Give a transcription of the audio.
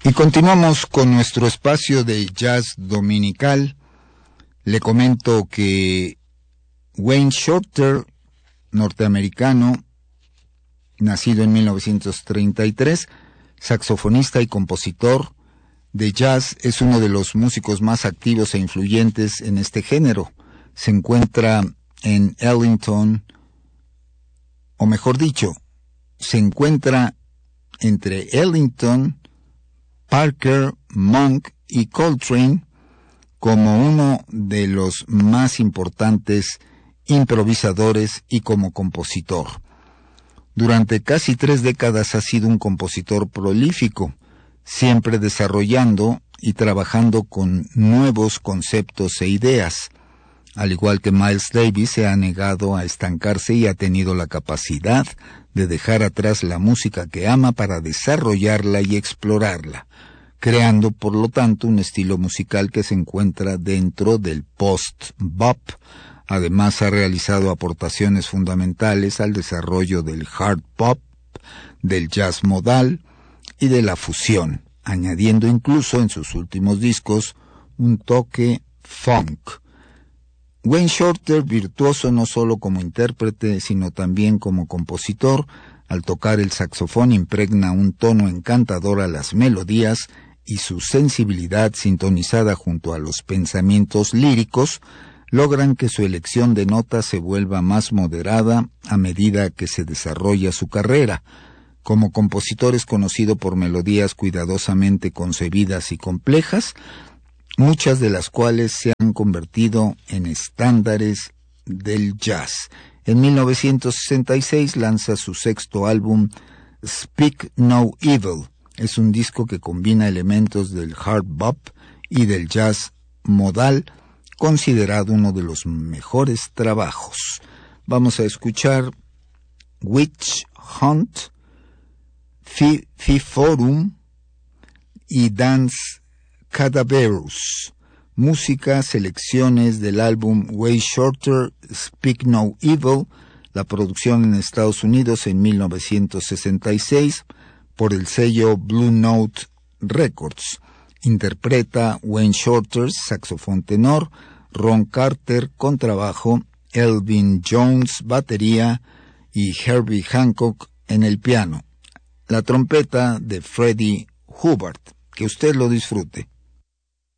Y continuamos con nuestro espacio de jazz dominical. Le comento que Wayne Shorter, norteamericano, nacido en 1933, saxofonista y compositor de jazz, es uno de los músicos más activos e influyentes en este género. Se encuentra en Ellington, o mejor dicho, se encuentra entre Ellington, Parker, Monk y Coltrane como uno de los más importantes improvisadores y como compositor. Durante casi 3 décadas ha sido un compositor prolífico, siempre desarrollando y trabajando con nuevos conceptos e ideas. Al igual que Miles Davis, se ha negado a estancarse y ha tenido la capacidad de dejar atrás la música que ama para desarrollarla y explorarla, creando por lo tanto un estilo musical que se encuentra dentro del post-bop. Además ha realizado aportaciones fundamentales al desarrollo del hard bop, del jazz modal y de la fusión, añadiendo incluso en sus últimos discos un toque funk. Wayne Shorter, virtuoso no solo como intérprete, sino también como compositor, al tocar el saxofón impregna un tono encantador a las melodías y su sensibilidad sintonizada junto a los pensamientos líricos logran que su elección de notas se vuelva más moderada a medida que se desarrolla su carrera. Como compositor es conocido por melodías cuidadosamente concebidas y complejas, muchas de las cuales se han convertido en estándares del jazz. En 1966 lanza su 6º álbum, Speak No Evil. Es un disco que combina elementos del hard bop y del jazz modal, considerado uno de los mejores trabajos. Vamos a escuchar Witch Hunt, Forum y Dance Cadaverous. Música, selecciones del álbum Wayne Shorter, Speak No Evil, la producción en Estados Unidos en 1966 por el sello Blue Note Records. Interpreta Wayne Shorter, saxofón tenor, Ron Carter, contrabajo, Elvin Jones, batería y Herbie Hancock en el piano. La trompeta de Freddie Hubbard. Que usted lo disfrute.